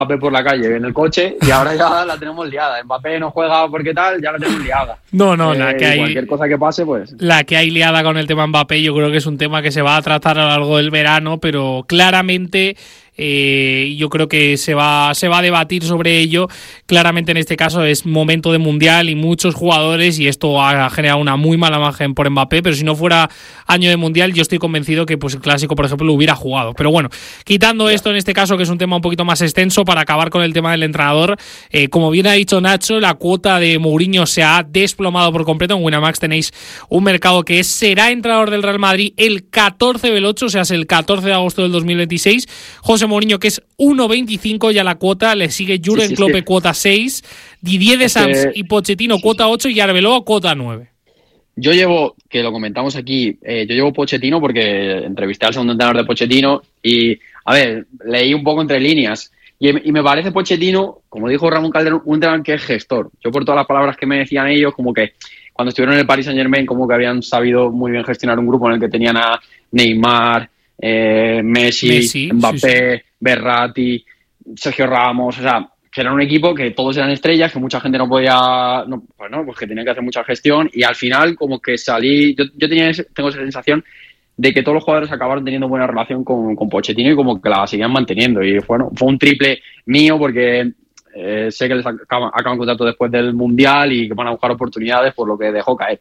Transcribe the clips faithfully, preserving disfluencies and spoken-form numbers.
Mbappé por la calle en el coche y ahora ya la tenemos liada. Mbappé no juega porque tal, ya la tenemos liada. No, no, eh, la que hay, cualquier cosa que pase, pues... La que hay liada con el tema Mbappé yo creo que es un tema que se va a tratar a lo largo del verano, pero claramente... Eh, yo creo que se va, se va a debatir sobre ello. Claramente en este caso es momento de mundial y muchos jugadores, y esto ha generado una muy mala imagen por Mbappé, pero si no fuera año de mundial yo estoy convencido que pues el clásico por ejemplo lo hubiera jugado. Pero bueno, quitando esto en este caso, que es un tema un poquito más extenso, para acabar con el tema del entrenador, eh, como bien ha dicho Nacho, la cuota de Mourinho se ha desplomado por completo. En Winamax tenéis un mercado que es, será entrenador del Real Madrid el catorce del ocho, o sea es el catorce de agosto del dos mil veintiséis. José Mourinho, que es uno veinticinco ya la cuota, le sigue Jürgen sí, sí, Klopp sí. cuota seis, Didier Deschamps es que... y Pochettino sí, cuota ocho y Arbeloa cuota nueve. Yo llevo, que lo comentamos aquí, eh, yo llevo Pochettino porque entrevisté al segundo entrenador de Pochettino y, a ver, leí un poco entre líneas y, y me parece Pochettino, como dijo Ramón Calderón, un entrenador que es gestor. Yo por todas las palabras que me decían ellos, como que cuando estuvieron en el Paris Saint-Germain, como que habían sabido muy bien gestionar un grupo en el que tenían a Neymar, Eh, Messi, Messi, Mbappé, sí, sí. Berratti, Sergio Ramos, o sea, que era un equipo que todos eran estrellas, que mucha gente no podía, no, pues no, pues que tenían que hacer mucha gestión y al final como que salí, yo, yo tenía ese, tengo esa sensación de que todos los jugadores acabaron teniendo buena relación con, con Pochettino y como que la seguían manteniendo y bueno, fue un triple mío porque eh, sé que les acaban, acaban contrato después del Mundial y que van a buscar oportunidades por lo que dejó caer.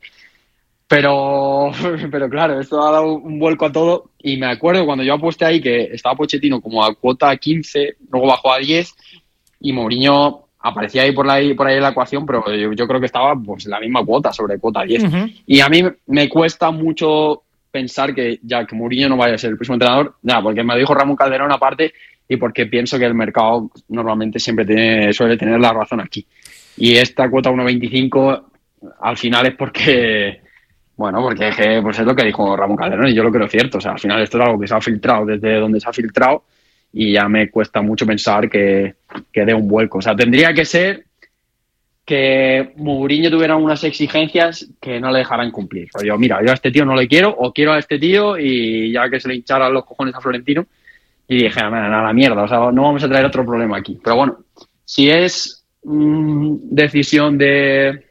Pero, pero claro, esto ha dado un vuelco a todo y me acuerdo cuando yo aposté ahí que estaba Pochettino como a cuota quince, luego bajó a diez y Mourinho aparecía ahí por ahí, por ahí en la ecuación, pero yo, yo creo que estaba pues la misma cuota, sobre cuota diez. Uh-huh. Y a mí me cuesta mucho pensar que ya que Mourinho no vaya a ser el próximo entrenador, ya, porque me lo dijo Ramón Calderón aparte y porque pienso que el mercado normalmente siempre tiene, suele tener la razón aquí. Y esta cuota uno veinticinco al final es porque... Bueno, porque pues es lo que dijo Ramón Calderón y yo lo creo cierto. O sea, al final esto es algo que se ha filtrado desde donde se ha filtrado y ya me cuesta mucho pensar que, que dé un vuelco. O sea, tendría que ser que Mourinho tuviera unas exigencias que no le dejaran cumplir. O yo, mira, yo a este tío no le quiero o quiero a este tío y ya que se le hincharan los cojones a Florentino y dije, a la mierda, o sea, no vamos a traer otro problema aquí. Pero bueno, si es mmm, decisión de...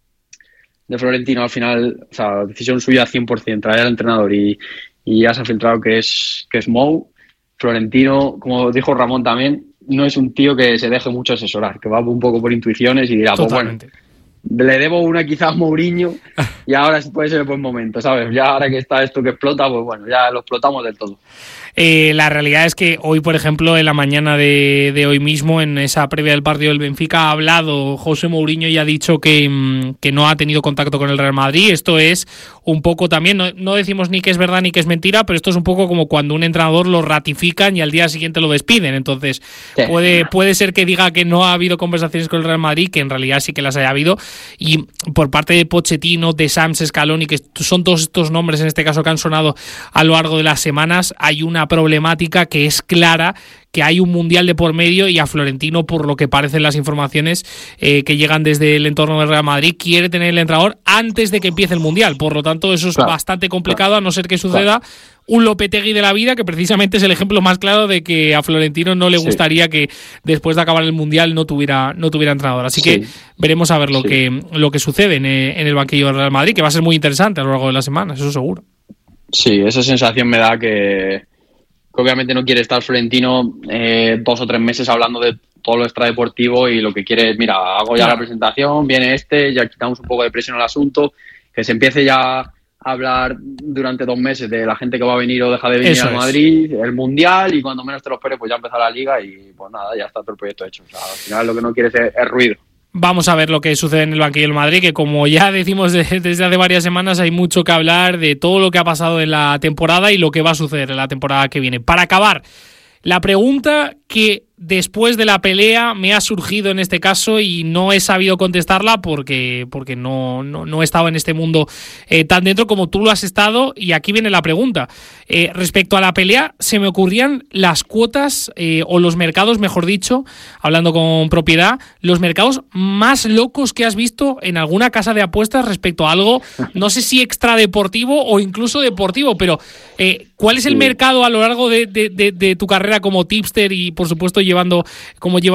de Florentino al final, o sea, decisión suya cien por ciento, traer al entrenador y, y ya se ha filtrado que es, que es Mou. Florentino, como dijo Ramón también, no es un tío que se deje mucho asesorar, que va un poco por intuiciones y dirá, totalmente. Pues bueno, le debo una quizás a Mourinho y ahora puede ser el buen momento, ¿sabes? Ya ahora que está esto que explota, pues bueno, ya lo explotamos del todo. Eh, la realidad es que hoy, por ejemplo, en la mañana de, de hoy mismo, en esa previa del partido del Benfica, ha hablado José Mourinho y ha dicho que, que no ha tenido contacto con el Real Madrid. Esto es un poco también, no, no decimos ni que es verdad ni que es mentira, pero esto es un poco como cuando un entrenador lo ratifican y al día siguiente lo despiden. Entonces, sí. puede, puede ser que diga que no ha habido conversaciones con el Real Madrid, que en realidad sí que las haya habido. Y por parte de Pochettino, de Deschamps, Scaloni, que son todos estos nombres en este caso que han sonado a lo largo de las semanas, hay una problemática que es clara, que hay un mundial de por medio y a Florentino, por lo que parecen las informaciones eh, que llegan desde el entorno del Real Madrid, quiere tener el entrenador antes de que empiece el mundial. Por lo tanto, eso es claro, bastante complicado, claro, a no ser que suceda claro. un Lopetegui de la vida, que precisamente es el ejemplo más claro de que a Florentino no le sí. gustaría que después de acabar el mundial no tuviera no tuviera entrenador. Así sí. que veremos a ver lo sí. que lo que sucede en, en el banquillo del Real Madrid, que va a ser muy interesante a lo largo de las semanas, eso seguro. Sí, esa sensación me da que que obviamente no quiere estar Florentino eh, dos o tres meses hablando de todo lo extradeportivo y lo que quiere es, mira, hago ya la presentación, viene este, ya quitamos un poco de presión al asunto, que se empiece ya a hablar durante dos meses de la gente que va a venir o deja de venir Eso a Madrid, es. el Mundial, y cuando menos te lo esperes pues ya empezar la Liga y pues nada, ya está todo el proyecto hecho. O sea, al final lo que no quiere es, es ruido. Vamos a ver lo que sucede en el banquillo del Madrid, que como ya decimos de, desde hace varias semanas, hay mucho que hablar de todo lo que ha pasado en la temporada y lo que va a suceder en la temporada que viene. Para acabar, la pregunta que después de la pelea me ha surgido en este caso y no he sabido contestarla porque, porque no, no, no he estado en este mundo eh, tan dentro como tú lo has estado, y aquí viene la pregunta. Eh, respecto a la pelea, se me ocurrían las cuotas eh, o los mercados, mejor dicho, hablando con propiedad, los mercados más locos que has visto en alguna casa de apuestas respecto a algo, no sé si extradeportivo o incluso deportivo, pero eh, ¿cuál es el mercado a lo largo de, de, de, de tu carrera como tipster y por supuesto llevando llevando, cómo lleva